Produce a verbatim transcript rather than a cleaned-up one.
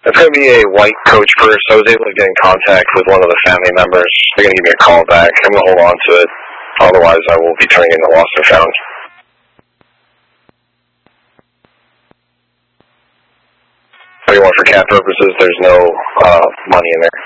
It's going to be a white coach purse. I was able to get in contact with one of the family members. They're going to give me a call back. I'm going to hold on to it. Otherwise, I will be turning in the lost and found. What do you want for cat purposes? There's no uh, money in there.